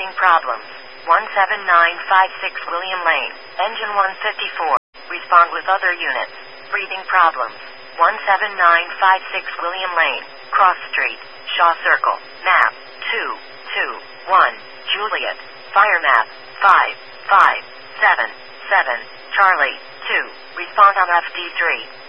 Breathing problems. 17956 William Lane. Engine 154. Respond with other units. Breathing problems. 17956 William Lane. Cross Street. Shaw Circle. Map. 221. Juliet. Fire map. 5577. Charlie. 2. Respond on FD3.